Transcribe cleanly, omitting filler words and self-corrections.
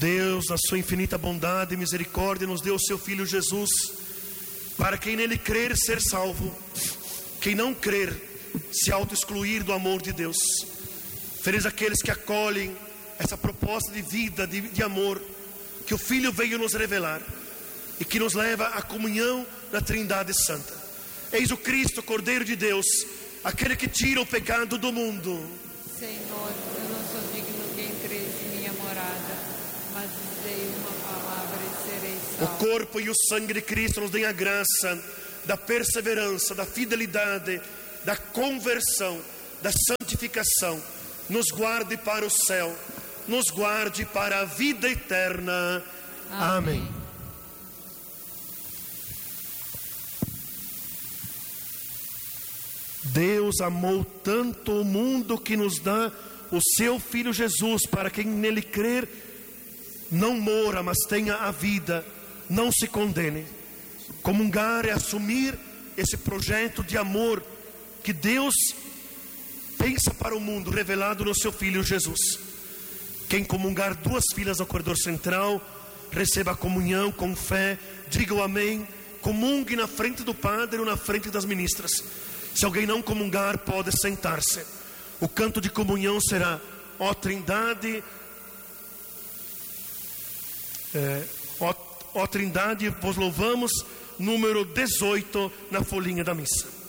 Deus, na sua infinita bondade e misericórdia, nos deu o seu Filho Jesus, para quem nele crer ser salvo, quem não crer se auto-excluir do amor de Deus. Felizes aqueles que acolhem essa proposta de vida, de amor, que o Filho veio nos revelar, e que nos leva à comunhão da Trindade Santa. Eis o Cristo, Cordeiro de Deus, aquele que tira o pecado do mundo. Senhor, eu não sou digno que entreis em minha morada, mas dizei uma palavra e serei salvo. O corpo e o sangue de Cristo nos deem a graça da perseverança, da fidelidade, da conversão, da santificação. Nos guarde para o céu, nos guarde para a vida eterna. Amém. Deus amou tanto o mundo que nos dá o seu Filho Jesus, para quem nele crer não morra, mas tenha a vida, não se condene. Comungar é assumir esse projeto de amor que Deus pensa para o mundo, revelado no seu Filho Jesus. Quem comungar duas filas ao corredor central, receba a comunhão com fé, diga o amém, comungue na frente do padre ou na frente das ministras. Se alguém não comungar, pode sentar-se. O canto de comunhão será: ó Trindade, ó Trindade, vos louvamos, número 18 na folhinha da missa.